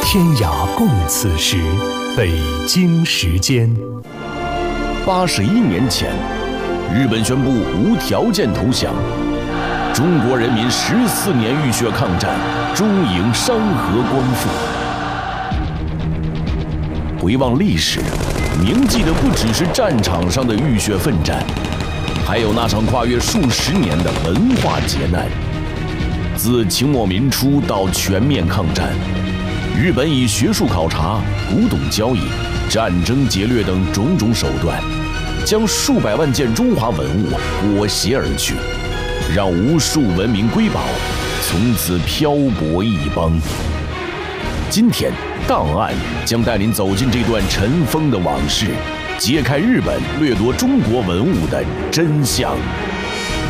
天涯共此时，北京时间。 81年前，日本宣布无条件投降，中国人民14年浴血抗战终迎山河光复。回望历史，铭记的不只是战场上的浴血奋战，还有那场跨越数十年的文化劫难。自清末民初到全面抗战，日本以学术考察、古董交易、战争劫掠等种种手段，将数百万件中华文物裹挟而去，让无数文明瑰宝从此漂泊一方。今天，档案将带您走进这段尘封的往事，揭开日本掠夺中国文物的真相。